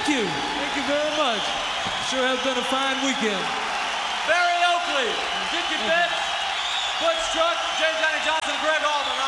Thank you. Thank you very much. Sure has been a fine weekend. Barry Oakley, Dickie Betts, Butch Truck, J. Johnny Johnson, Greg Allman.